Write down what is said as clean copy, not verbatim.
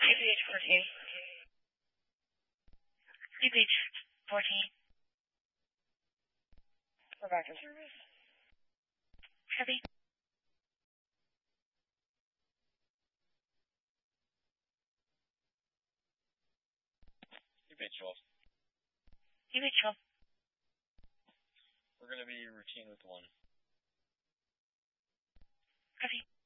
UPH 14. UPH 14. We're back in service. Heavy. UPH 12. UPH 12. We're going to be routine with 1. Heavy.